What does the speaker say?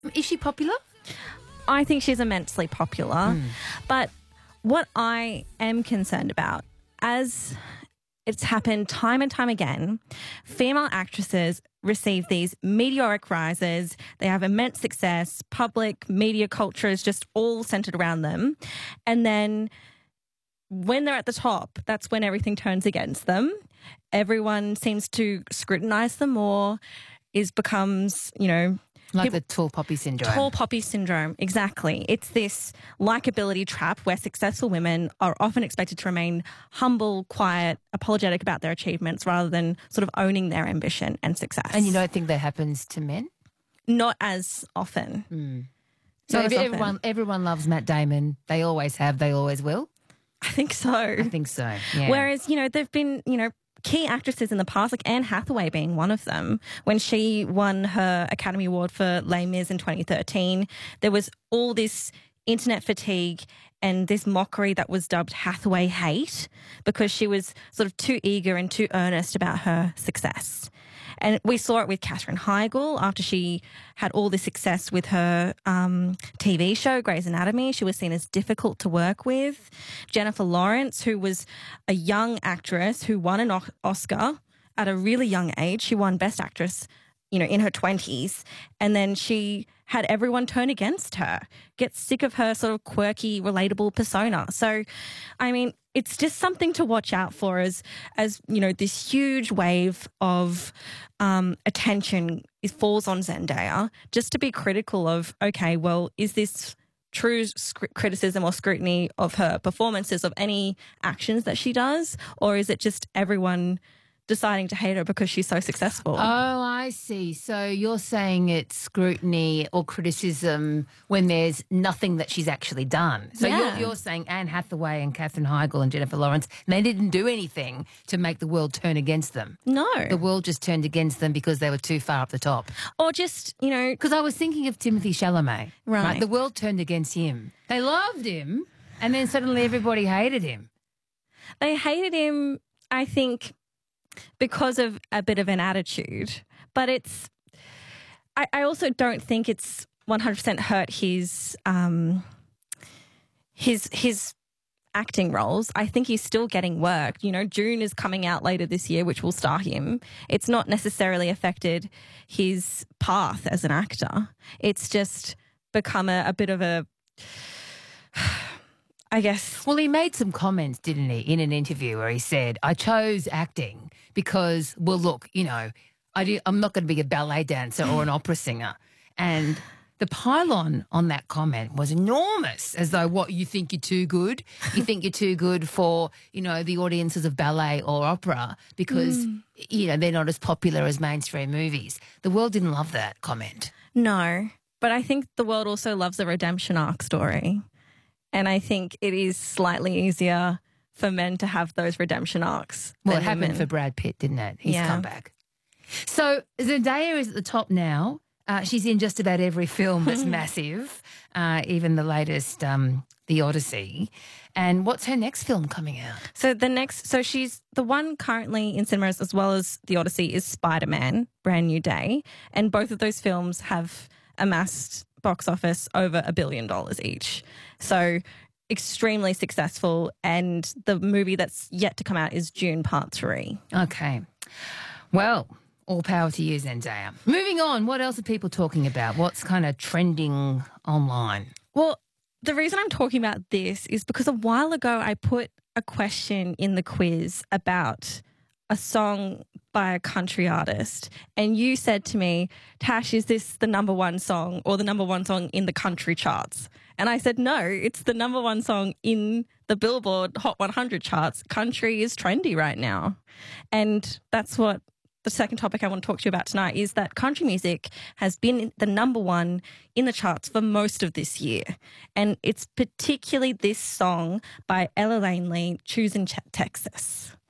Is she popular? I think she's immensely popular. But what I am concerned about, as it's happened time and time again, female actresses receive these meteoric rises. They have immense success. Public media culture is just all centered around them. And then when they're at the top, that's when everything turns against them. Everyone seems to scrutinize them more. Becomes, Like the tall poppy syndrome. Tall poppy syndrome, exactly. It's this likability trap where successful women are often expected to remain humble, quiet, apologetic about their achievements rather than sort of owning their ambition and success. And you don't think that happens to men? Not as often. So Not as often. everyone loves Matt Damon. They always have, they always will? I think so. I think so, yeah. Whereas, there've been, key actresses in the past, like Anne Hathaway being one of them, when she won her Academy Award for Les Mis in 2013, there was all this internet fatigue and this mockery that was dubbed Hathaway hate because she was sort of too eager and too earnest about her success. And we saw it with Katherine Heigl after she had all this success with her TV show, Grey's Anatomy. She was seen as difficult to work with. Jennifer Lawrence, who was a young actress who won an Oscar at a really young age. She won Best Actress, in her 20s. And then she had everyone turn against her, get sick of her sort of quirky, relatable persona. So, I mean, it's just something to watch out for as this huge wave of attention falls on Zendaya, just to be critical of, okay, well, is this true criticism or scrutiny of her performances, of any actions that she does, or is it just everyone deciding to hate her because she's so successful? Oh, I see. So you're saying it's scrutiny or criticism when there's nothing that she's actually done. So you're saying Anne Hathaway and Katherine Heigl and Jennifer Lawrence, they didn't do anything to make the world turn against them. No. The world just turned against them because they were too far up the top. Or just, Because I was thinking of Timothée Chalamet. Right. The world turned against him. They loved him, and then suddenly everybody hated him. They hated him, I think, because of a bit of an attitude. But I also don't think it's 100% hurt his acting roles. I think he's still getting work. June is coming out later this year, which will star him. It's not necessarily affected his path as an actor. It's just become a bit of a, I guess. Well, he made some comments, didn't he, in an interview where he said, I chose acting because, well, look, I'm not going to be a ballet dancer or an opera singer. And the pylon on that comment was enormous, as though, what, you think you're too good? You think you're too good for, the audiences of ballet or opera because, they're not as popular as mainstream movies. The world didn't love that comment. No, but I think the world also loves a redemption arc story. And I think it is slightly easier for men to have those redemption arcs. Well, it happened for Brad Pitt, didn't it? He's come back. So Zendaya is at the top now. She's in just about every film that's massive, even the latest, The Odyssey. And what's her next film coming out? So she's the one currently in cinemas as well as The Odyssey is Spider-Man, Brand New Day. And both of those films have amassed box office over $1 billion each. So extremely successful. And the movie that's yet to come out is Dune Part 3. Okay. Well, all power to you, Zendaya. Moving on, what else are people talking about? What's kind of trending online? Well, the reason I'm talking about this is because a while ago I put a question in the quiz about a song by a country artist, and you said to me, Tash, is this the number one song or the number one song in the country charts? And I said, no, it's the number one song in the Billboard Hot 100 charts. Country is trendy right now. And that's what the second topic I want to talk to you about tonight is that country music has been the number one in the charts for most of this year. And it's particularly this song by Ella Langley, Choosing Texas.